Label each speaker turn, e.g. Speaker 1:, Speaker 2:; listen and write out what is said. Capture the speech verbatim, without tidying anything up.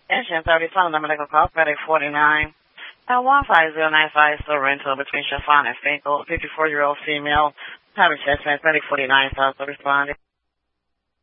Speaker 1: Engine thirty, Solid Medical Call, Friday forty-nine. Uh, one five zero nine five, still rental between Chiffon and Finkel. fifty-four-year-old female, having chest pain, Friday forty-nine, South responding.